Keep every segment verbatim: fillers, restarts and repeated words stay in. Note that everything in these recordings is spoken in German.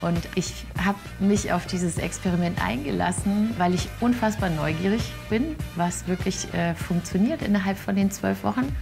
Und ich habe mich auf dieses Experiment eingelassen, weil ich unfassbar neugierig bin, was wirklich äh, funktioniert innerhalb von den zwölf Wochen.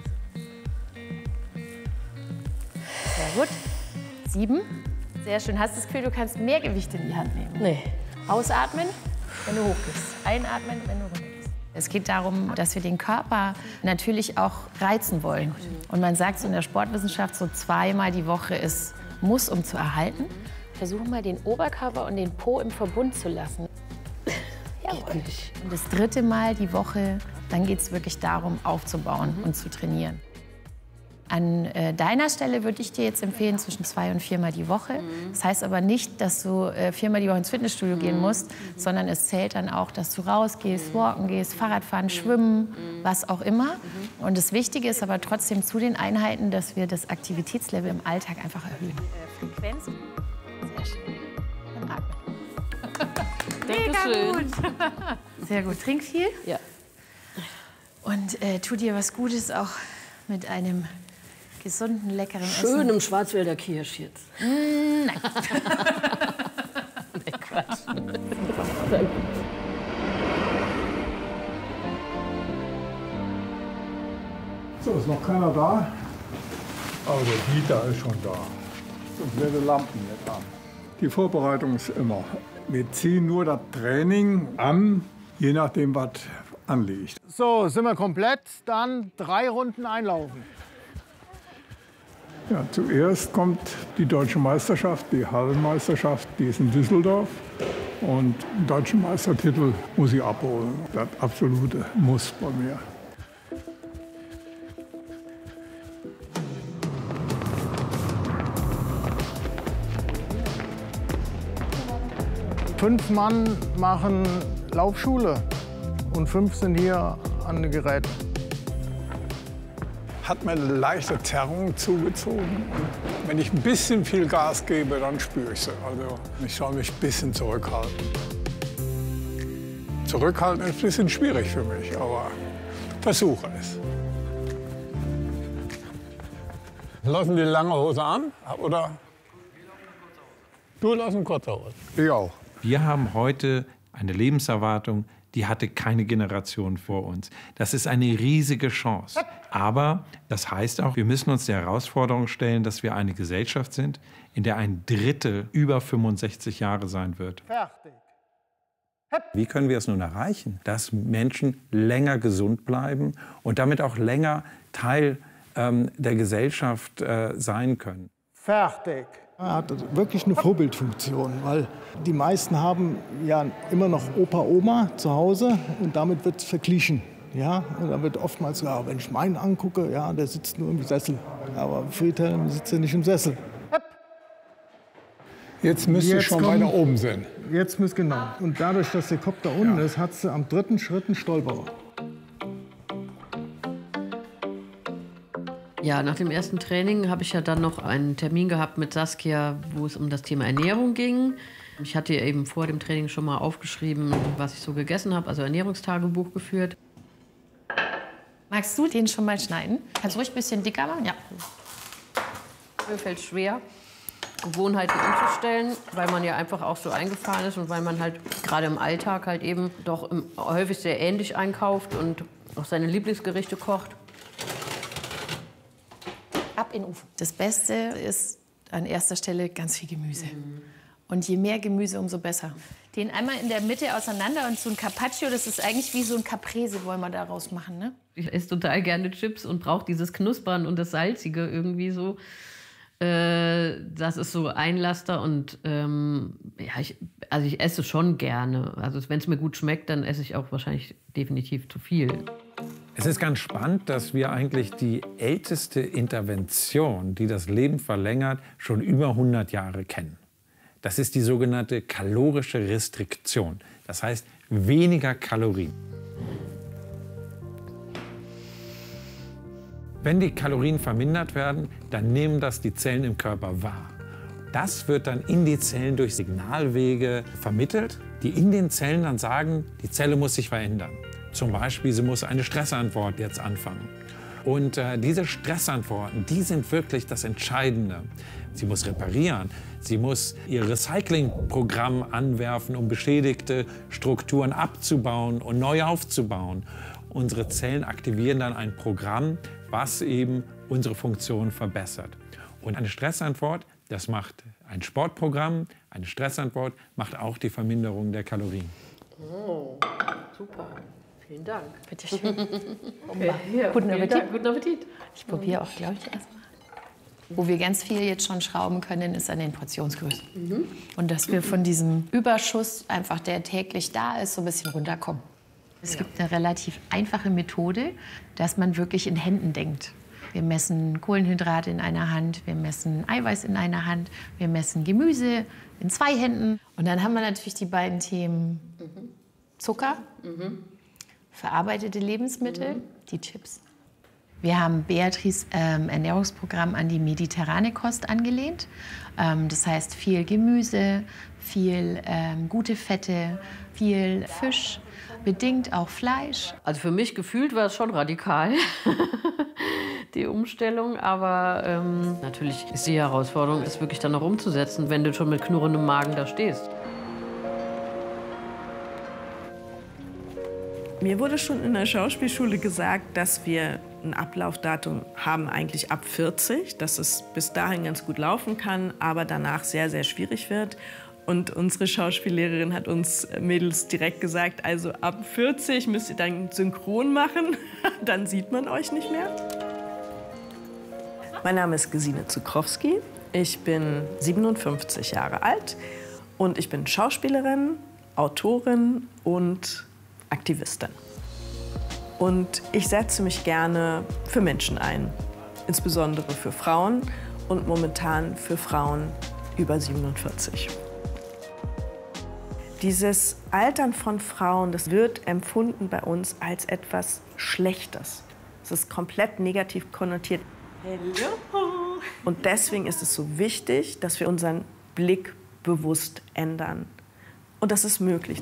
Sehr gut. Sieben. Sehr schön. Hast du das Gefühl, du kannst mehr Gewicht in die Hand nehmen? Nee. Ausatmen, wenn du hochgehst. Einatmen, wenn du runtergehst. Es geht darum, dass wir den Körper natürlich auch reizen wollen. Und man sagt so in der Sportwissenschaft, so zweimal die Woche ist Muss, um zu erhalten. Versuchen mal, den Oberkörper und den Po im Verbund zu lassen. Jawohl. Und das dritte Mal die Woche, dann geht es wirklich darum, aufzubauen und zu trainieren. An äh, deiner Stelle würde ich dir jetzt empfehlen, zwischen zwei und viermal die Woche. Das heißt aber nicht, dass du äh, viermal die Woche ins Fitnessstudio gehen musst, sondern es zählt dann auch, dass du rausgehst, walken gehst, Fahrradfahren, schwimmen, was auch immer. Und das Wichtige ist aber trotzdem zu den Einheiten, dass wir das Aktivitätslevel im Alltag einfach erhöhen. Äh, Frequenz. Sehr schön. Dann atmen. Mega gut. Sehr gut. Trink viel. Ja. Und äh, tu dir was Gutes auch mit einem gesunden, leckeren Essen. Schön im Schwarzwälder Kirsch jetzt. Mm, nein. Nee, Quatsch. So, ist noch keiner da? Aber der Dieter ist schon da. Sonst wäre die Lampen nicht an. Die Vorbereitung ist immer. Wir ziehen nur das Training an, je nachdem, was anliegt. So, sind wir komplett. Dann drei Runden einlaufen. Ja, zuerst kommt die Deutsche Meisterschaft, die Hallenmeisterschaft, die ist in Düsseldorf. Und den deutschen Meistertitel muss ich abholen. Das absolute Muss bei mir. Fünf Mann machen Laufschule und fünf sind hier an den Geräten. Hat mir eine leichte Zerrung zugezogen. Und wenn ich ein bisschen viel Gas gebe, dann spüre ich sie. Also ich soll mich ein bisschen zurückhalten. Zurückhalten ist ein bisschen schwierig für mich, aber versuche es. Lassen die lange Hose an, oder? Du lassen kurze Hose. Ich auch. Wir haben heute eine Lebenserwartung, die hatte keine Generation vor uns. Das ist eine riesige Chance. Aber das heißt auch, wir müssen uns der Herausforderung stellen, dass wir eine Gesellschaft sind, in der ein Drittel über fünfundsechzig Jahre sein wird. Fertig. Wie können wir es nun erreichen, dass Menschen länger gesund bleiben und damit auch länger Teil ähm, der Gesellschaft äh, sein können? Fertig. Er hat wirklich eine Vorbildfunktion, weil die meisten haben ja immer noch Opa, Oma zu Hause und damit wird es verglichen. Ja? Und da wird oftmals gesagt, ja, wenn ich meinen angucke, ja, der sitzt nur im Sessel. Aber Friedhelm sitzt ja nicht im Sessel. Jetzt müsste Jetzt schon kommen- weiter oben sein. Jetzt muss genau. Und dadurch, dass der Kopf da unten Ja. ist, hat sie am dritten Schritt einen Stolperer. Ja, nach dem ersten Training habe ich ja dann noch einen Termin gehabt mit Saskia, wo es um das Thema Ernährung ging. Ich hatte ihr eben vor dem Training schon mal aufgeschrieben, was ich so gegessen habe, also Ernährungstagebuch geführt. Magst du den schon mal schneiden? Kannst du ruhig ein bisschen dicker machen? Ja. Mir fällt schwer, Gewohnheiten umzustellen, weil man ja einfach auch so eingefahren ist und weil man halt gerade im Alltag halt eben doch im, häufig sehr ähnlich einkauft und auch seine Lieblingsgerichte kocht. Ab in den Ofen. Das Beste ist an erster Stelle ganz viel Gemüse. Und je mehr Gemüse, umso besser. Den einmal in der Mitte auseinander und so ein Carpaccio, das ist eigentlich wie so ein Caprese, wollen wir daraus machen, ne? Ich esse total gerne Chips und brauche dieses Knuspern und das Salzige irgendwie so. Äh, das ist so ein Laster und ähm, ja, ich, also ich esse schon gerne. Also wenn es mir gut schmeckt, dann esse ich auch wahrscheinlich definitiv zu viel. Es ist ganz spannend, dass wir eigentlich die älteste Intervention, die das Leben verlängert, schon über hundert Jahre kennen. Das ist die sogenannte kalorische Restriktion. Das heißt, weniger Kalorien. Wenn die Kalorien vermindert werden, dann nehmen das die Zellen im Körper wahr. Das wird dann in die Zellen durch Signalwege vermittelt, die in den Zellen dann sagen, die Zelle muss sich verändern. Zum Beispiel, sie muss eine Stressantwort jetzt anfangen. Und äh, diese Stressantworten, die sind wirklich das Entscheidende. Sie muss reparieren, sie muss ihr Recyclingprogramm anwerfen, um beschädigte Strukturen abzubauen und neu aufzubauen. Unsere Zellen aktivieren dann ein Programm, was eben unsere Funktion verbessert. Und eine Stressantwort, das macht ein Sportprogramm, eine Stressantwort macht auch die Verminderung der Kalorien. Oh, super. Vielen Dank. Bitte schön. Okay. Ja, Guten Appetit. Dank. Guten Appetit. Ich probiere auch, glaube ich, erstmal. Wo wir ganz viel jetzt schon schrauben können, ist an den Portionsgrößen. Mhm. Und dass wir von diesem Überschuss, einfach der täglich da ist, so ein bisschen runterkommen. Es ja. gibt eine relativ einfache Methode, dass man wirklich in Händen denkt. Wir messen Kohlenhydrate in einer Hand, wir messen Eiweiß in einer Hand, wir messen Gemüse in zwei Händen. Und dann haben wir natürlich die beiden Themen mhm. Zucker, mhm. verarbeitete Lebensmittel, mhm. die Chips. Wir haben Beatrice ähm, Ernährungsprogramm an die mediterrane Kost angelehnt. Ähm, das heißt viel Gemüse, viel ähm, gute Fette, viel Fisch, bedingt auch Fleisch. Also für mich gefühlt war es schon radikal, die Umstellung. Aber ähm, natürlich ist die Herausforderung, es wirklich dann noch umzusetzen, wenn du schon mit knurrendem Magen da stehst. Mir wurde schon in der Schauspielschule gesagt, dass wir ein Ablaufdatum haben, eigentlich ab vierzig, dass es bis dahin ganz gut laufen kann, aber danach sehr, sehr schwierig wird. Und unsere Schauspiellehrerin hat uns Mädels direkt gesagt, also ab vierzig müsst ihr dann synchron machen, dann sieht man euch nicht mehr. Mein Name ist Gesine Zukrowski, ich bin siebenundfünfzig Jahre alt und ich bin Schauspielerin, Autorin und Aktivistin. Und ich setze mich gerne für Menschen ein, insbesondere für Frauen und momentan für Frauen über siebenundvierzig. Dieses Altern von Frauen, das wird empfunden bei uns als etwas Schlechtes. Es ist komplett negativ konnotiert. Hello. Und deswegen ist es so wichtig, dass wir unseren Blick bewusst ändern. Und das ist möglich.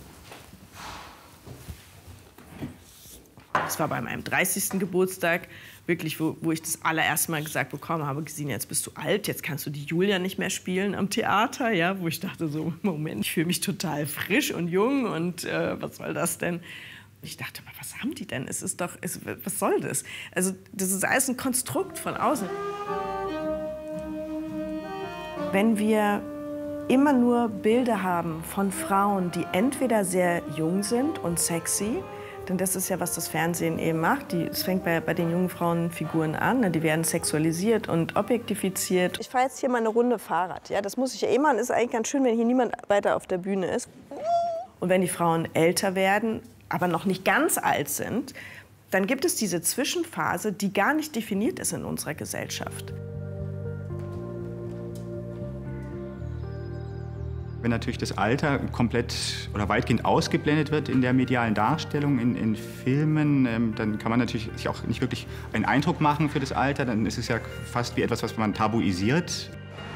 Das war bei meinem dreißigsten Geburtstag, wirklich, wo, wo ich das allererste Mal gesagt bekommen habe, Gesine, jetzt bist du alt, jetzt kannst du die Julia nicht mehr spielen am Theater, ja, wo ich dachte so, Moment, ich fühle mich total frisch und jung und äh, was soll das denn? Ich dachte mal, was haben die denn? Es ist doch, es, was soll das? Also das ist alles ein Konstrukt von außen. Wenn wir immer nur Bilder haben von Frauen, die entweder sehr jung sind und sexy, denn das ist ja, was das Fernsehen eben macht. Es fängt bei, bei den jungen Frauenfiguren an. Ne? Die werden sexualisiert und objektifiziert. Ich fahre jetzt hier mal eine Runde Fahrrad. Ja? Das muss ich ja eh machen. Ist eigentlich ganz schön, wenn hier niemand weiter auf der Bühne ist. Und wenn die Frauen älter werden, aber noch nicht ganz alt sind, dann gibt es diese Zwischenphase, die gar nicht definiert ist in unserer Gesellschaft. Wenn natürlich das Alter komplett oder weitgehend ausgeblendet wird in der medialen Darstellung, in, in Filmen, ähm, dann kann man natürlich sich auch nicht wirklich einen Eindruck machen für das Alter. Dann ist es ja fast wie etwas, was man tabuisiert.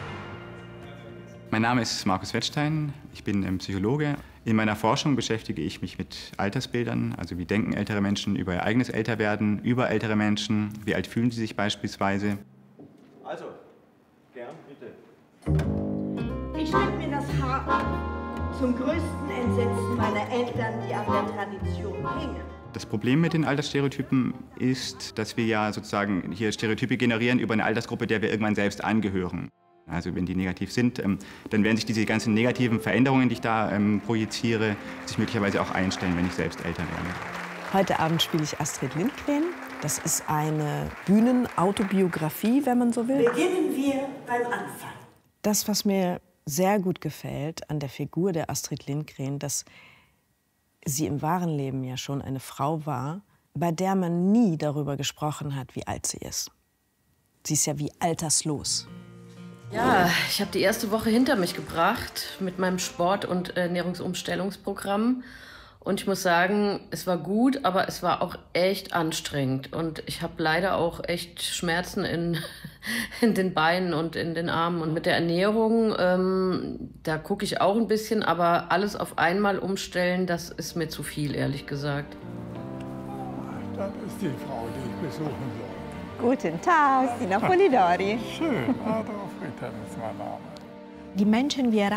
Mein Name ist Markus Wettstein, ich bin ähm, Psychologe. In meiner Forschung beschäftige ich mich mit Altersbildern, also wie denken ältere Menschen über ihr eigenes Älterwerden, über ältere Menschen, wie alt fühlen sie sich beispielsweise. Also, gern, bitte. Ich schnitt mir das Haar ab, zum größten Entsetzen meiner Eltern, die an der Tradition hingen. Das Problem mit den Altersstereotypen ist, dass wir ja sozusagen hier Stereotype generieren über eine Altersgruppe, der wir irgendwann selbst angehören. Also wenn die negativ sind, ähm, dann werden sich diese ganzen negativen Veränderungen, die ich da ähm, projiziere, sich möglicherweise auch einstellen, wenn ich selbst älter werde. Heute Abend spiele ich Astrid Lindgren. Das ist eine Bühnenautobiografie, wenn man so will. Beginnen wir beim Anfang. Das, was mir sehr gut gefällt an der Figur der Astrid Lindgren, dass sie im wahren Leben ja schon eine Frau war, bei der man nie darüber gesprochen hat, wie alt sie ist. Sie ist ja wie alterslos. Ja, ich habe die erste Woche hinter mich gebracht mit meinem Sport- und Ernährungsumstellungsprogramm. Und ich muss sagen, es war gut, aber es war auch echt anstrengend. Und ich habe leider auch echt Schmerzen in, in den Beinen und in den Armen. Und mit der Ernährung, ähm, da gucke ich auch ein bisschen, aber alles auf einmal umstellen, das ist mir zu viel, ehrlich gesagt. Das ist die Frau, die ich besuchen soll. Guten Tag, Sina Polidori. Schön, Adolf Ritter ist mein Name. Die Menschen, wir